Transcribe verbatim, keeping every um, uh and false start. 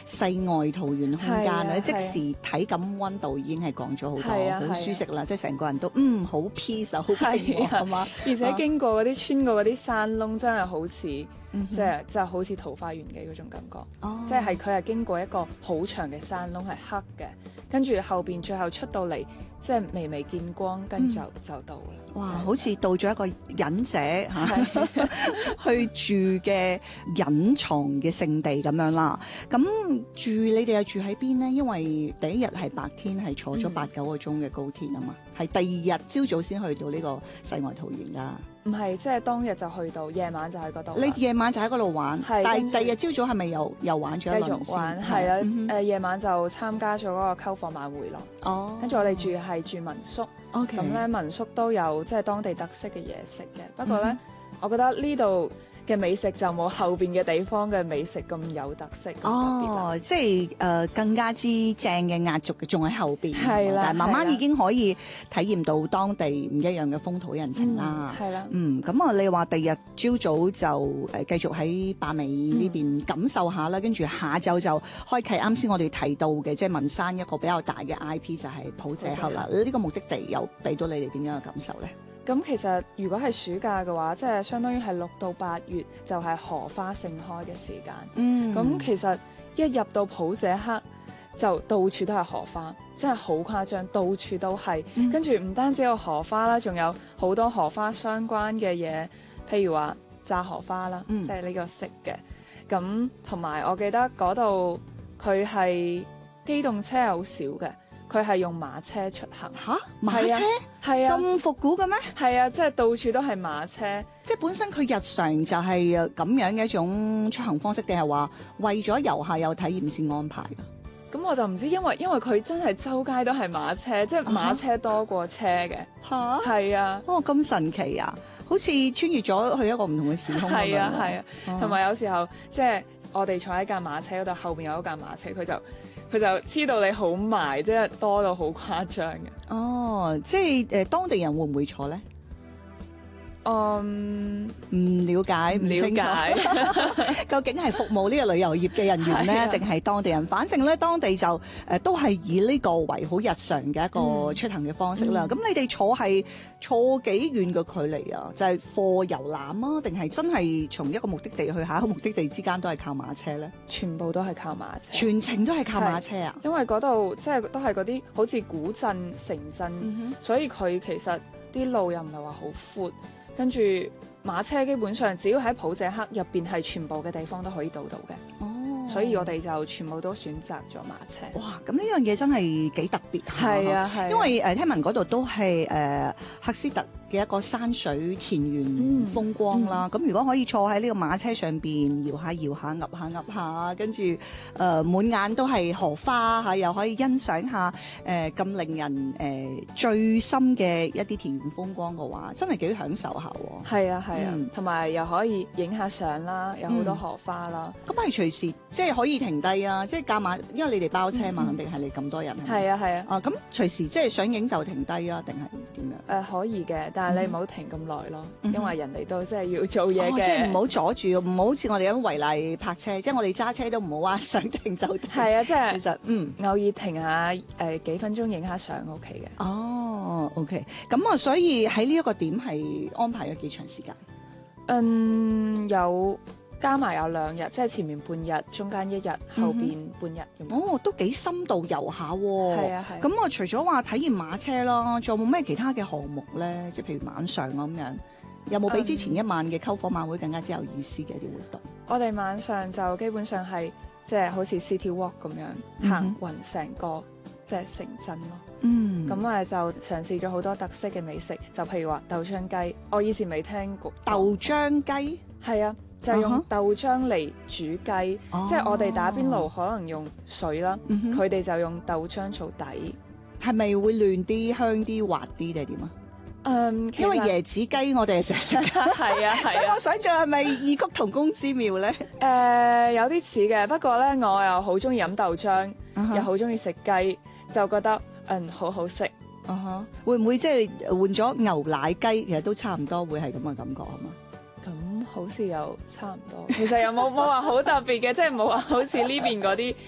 世外桃源空間係啊咧，即時體感溫度已經係降咗好多， 係啊好舒適啦，即係成個人都嗯好 peace 啊，好平和係嘛， 而且經過嗰啲穿過嗰啲山窿，真係好似。 嗯即係即係好似桃花源嘅嗰種感覺， 哦即係佢係經過一個好長嘅山窿，係黑嘅，跟住後邊最後出到嚟，即係微微見光，跟住就、嗯、就到啦。 哇！好似到咗一個隱者嚇去住嘅隱藏嘅聖地咁樣啦。咁住你哋又住喺邊呢？因為第一日係白天係坐咗八九個鐘嘅高鐵啊嘛，係、嗯、第二日朝早先去到呢個世外桃源㗎。 唔係，即係當日就去到，夜晚就喺嗰度。 你夜晚就喺嗰度玩，但係第二日朝早係咪又又玩咗一輪先？ 繼續玩，係啊，誒、嗯呃、夜晚就參加咗嗰個篝火晚會咯。哦，跟住我哋住係住民宿。OK，咁咧民宿都有即係當地特色嘅嘢食嘅。不過咧，嗯、我覺得呢度嘅美食就冇後邊嘅地方嘅美食咁有特色。 哦，即係誒、呃、更加之正嘅壓軸嘅，仲喺後邊。 係啦， 但係慢慢已經可以體驗到當地唔一樣嘅風土人情啦。 係、嗯、啦， 嗯，咁啊，你話第二日朝早就誒繼續喺馬尾呢邊感受下啦，跟、嗯、住下晝就開啟啱先我哋提到嘅，即係文山一個比較大嘅 I P 就係普者黑啦。呢、這個目的地又俾到你哋點樣嘅感受咧？ 咁其實如果係暑假嘅話，即係相當於係六到八月就係荷花盛開嘅時間。嗯，咁其實一入到普者黑就到處都係荷花，真係好誇張，到處都係。嗯、跟住唔單止有荷花啦，仲有好多荷花相關嘅嘢，譬如話炸荷花啦，嗯、即係呢個色嘅。咁同埋我記得嗰度佢係機動車係好少嘅。佢係用馬車出行。吓？馬車？係啊，咁復古嘅咩？係啊，即係到處都係馬車。即係本身佢日常就係咁樣嘅一種出行方式，定係話為咗遊客有體驗先安排㗎？咁我就唔知，因為因為佢真係周街都係馬車，即係馬車多過車嘅。吓？係啊。哦，咁神奇啊！好似穿越咗去一個唔同嘅時空咁樣。係啊，係啊。同埋有時候即係我哋坐喺架馬車嗰度，後邊有一架馬車，佢就。佢就黐到你好埋，即係多到好誇張嘅。哦，即係誒、呃，當地人會唔會坐咧？嗯，唔了解，唔了解，究竟係服務呢個旅遊業嘅人員咧，定係、啊、當地人？反正咧，當地就誒、呃、都係以呢個為好日常嘅一個出行嘅方式啦。咁、嗯、你哋坐係坐幾遠嘅距離啊？就係貨遊覽啊，定係真係從一個目的地去下一個目的地之間都係靠馬車咧？全部都係靠馬車，全程都係靠馬車啊！因為嗰度即係都係嗰啲好似古鎮城鎮、嗯，所以佢其實啲路又唔係話好闊。跟住馬車基本上只要喺普者黑入邊係全部嘅地方都可以到到嘅，哦，所以我哋就全部都選擇咗馬車。哇，咁呢樣嘢真係幾特別嚇，係啊係，因為誒、呃、聽聞嗰度都係誒赫斯特嘅一個山水田園風光啦，咁、嗯嗯、如果可以坐喺呢個馬車上邊搖下搖下，揼下揼下，跟住誒滿眼都係荷花嚇，又可以欣賞下誒咁、呃、令人誒、呃、最深嘅一啲田園風光嘅話，真係幾享受下喎。係啊係啊，同埋、嗯、又可以影下相啦，有好多荷花啦。咁、嗯、係隨時即係可以停低啊，即係加馬，因為你哋包車嘛，肯定係你咁多人。係啊係啊。啊咁隨時即係想影就停低啊，定係點樣？誒、呃、可以嘅。但係你唔好停咁耐咯，嗯、因為人哋都真係要做嘢嘅、哦，即係唔好阻住，唔好好似我哋咁違例泊車，即係我哋揸車都唔好話想停就停。係啊，即係其實嗯，偶爾停下誒、呃、幾分鐘影下相 OK 嘅。哦 OK，咁啊，所以喺呢一個點係安排咗幾長時間？嗯，有加埋有兩日，即係前面半日，中間一日，後邊半日、嗯。哦，都幾深度遊下喎。係啊係。咁啊，除咗話體驗馬車啦，仲有冇咩其他嘅項目咧？即係譬如晚上咁樣，有冇比之前一晚嘅篝火晚會更加之有意思嘅一啲活動？嗯、我哋晚上就基本上係即係好似 City Walk 咁樣行勻成個即係城鎮咯。嗯。咁啊就嘗試咗好多特色嘅美食，就譬如話豆漿雞，我以前未聽過。豆漿雞？係啊。就係、用豆漿嚟煮雞，uh-huh. 即係我哋打邊爐可能用水啦，佢、uh-huh. 哋就用豆漿做底，係咪會嫩啲、香啲、滑啲定係點啊？嗯，因為椰子雞我哋係成日食，係啊係啊，所以我想象係咪異曲同工之妙咧？誒、呃，有啲似嘅，不過咧我又好中意飲豆漿，uh-huh. 又好中意食雞，就覺得嗯好好食。啊、uh-huh. 會唔會即係換咗牛奶雞？其實都差唔多，會係咁嘅感覺係嘛？咁好似又差唔多，其實又冇冇話好特別嘅，即係冇話好似呢邊嗰啲